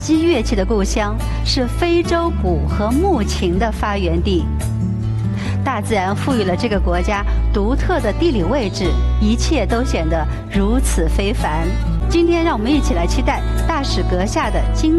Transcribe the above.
击乐器的故乡，是非洲鼓和木琴的发源地。大自然赋予了这个国家独特的地理位置，一切都显得如此非凡。今天，让我们一起来期待大使阁下的精